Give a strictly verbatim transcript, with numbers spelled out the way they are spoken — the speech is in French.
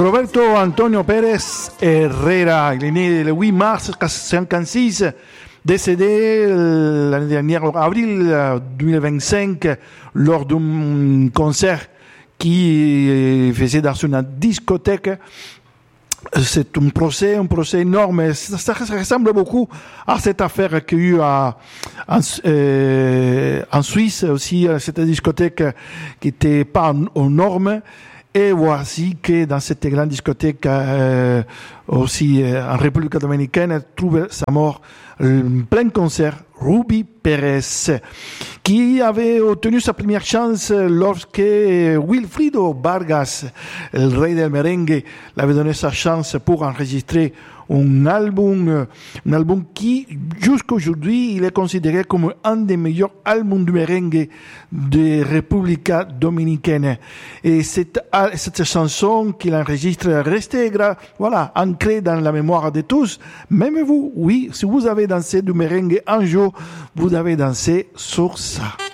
Roberto Antonio Pérez Herrera, il est né le huit mars cinquante-six, décédé l'année dernière, en avril deux mille vingt-cinq, lors d'un concert qui faisait dans une discothèque. C'est un procès, un procès énorme. Ça, ça ressemble beaucoup à cette affaire qu'il y a eu à, en, euh, en Suisse aussi, cette discothèque qui était pas aux normes. Et voici que dans cette grande discothèque euh, aussi euh, en République dominicaine trouve sa mort en plein concert Ruby Pérez, qui avait obtenu sa première chance lorsque Wilfrido Vargas, le rey del merengue, l'avait donné sa chance pour enregistrer un album, un album qui, jusqu'aujourd'hui, il est considéré comme un des meilleurs albums du merengue de République dominicaine. Et cette, cette chanson qu'il enregistre est restée, voilà, ancrée dans la mémoire de tous. Même vous, oui, si vous avez dansé du merengue un jour, vous avez dansé sur ça.